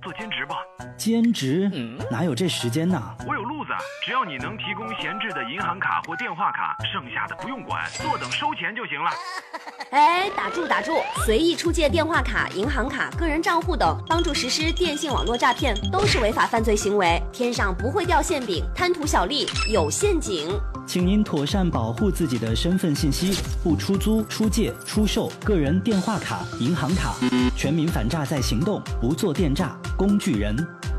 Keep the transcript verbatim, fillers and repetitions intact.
做兼职吧。 兼职？嗯，哪有这时间呢？ 我有路子，只要你能提供闲置的银行卡或电话卡，剩下的不用管，坐等收钱就行了。 哎，打住打住！随意出借电话卡、银行卡、个人账户等，帮助实施电信网络诈骗，都是违法犯罪行为。天上不会掉馅饼，贪图小利有陷阱。 请您妥善保护自己的身份信息，不出租、出借、出售个人电话卡、银行卡。全民反诈在行动，不做电诈工具人。